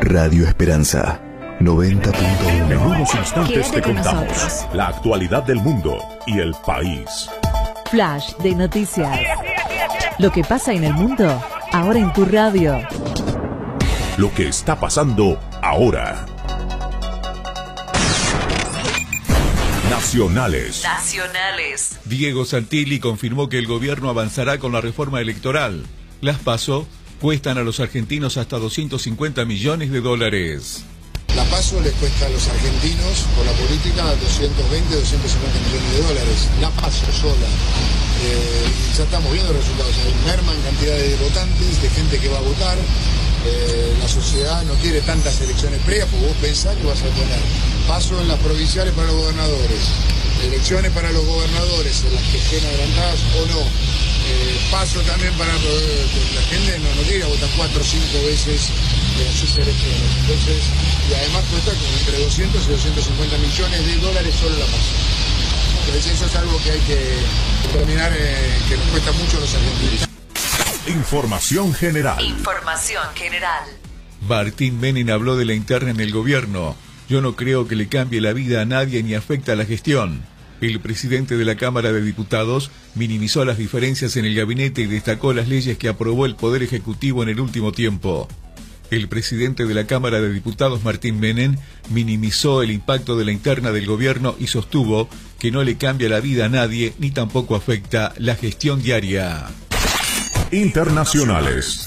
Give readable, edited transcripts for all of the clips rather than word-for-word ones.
Radio Esperanza 90.1. En unos instantes Quédate te con contamos nosotros. la actualidad del mundo y el país. Flash de noticias. Lo que pasa en el mundo, ahora en tu radio. Lo que está pasando ahora. Nacionales. Diego Santilli confirmó que el gobierno avanzará con la reforma electoral. Las PASO cuestan a los argentinos hasta 250 millones de dólares. La PASO les cuesta a los argentinos, por la política, 220, 250 millones de dólares. La PASO sola. Ya estamos viendo resultados. Hay merma en cantidad de votantes, de gente que va a votar. La sociedad no quiere tantas elecciones previas, porque vos pensás que vas a tener PASO en las provinciales para los gobernadores, elecciones para los gobernadores, en las que estén adelantadas o no. PASO también para la gente no quiere votar 4 o 5 veces en sus elecciones. Entonces, y además cuesta como entre 200 y 250 millones de dólares solo la PASO. Entonces eso es algo que hay que determinar, que nos cuesta mucho a los argentinos. Información general. Martín Menem habló de la interna en el gobierno. Yo no creo que le cambie la vida a nadie ni afecta a la gestión. El presidente de la Cámara de Diputados minimizó las diferencias en el gabinete y destacó las leyes que aprobó el Poder Ejecutivo en el último tiempo. El presidente de la Cámara de Diputados, Martín Menem, minimizó el impacto de la interna del gobierno y sostuvo que no le cambia la vida a nadie ni tampoco afecta la gestión diaria. Internacionales.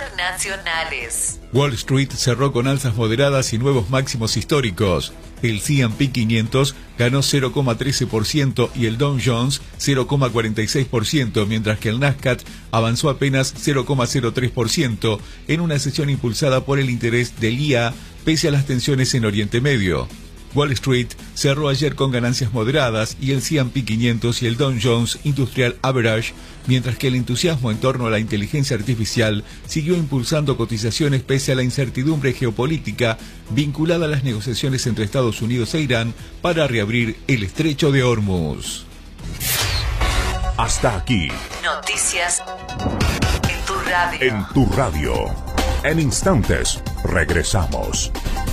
Wall Street cerró con alzas moderadas y nuevos máximos históricos. El S&P 500 ganó 0,13% y el Dow Jones 0,46%, mientras que el Nasdaq avanzó apenas 0,03% en una sesión impulsada por el interés del IA pese a las tensiones en Oriente Medio. Wall Street cerró ayer con ganancias moderadas y el S&P 500 y el Dow Jones Industrial Average, mientras que el entusiasmo en torno a la inteligencia artificial siguió impulsando cotizaciones pese a la incertidumbre geopolítica vinculada a las negociaciones entre Estados Unidos e Irán para reabrir el estrecho de Hormuz. Hasta aquí. Noticias en tu radio. En tu radio. En instantes regresamos.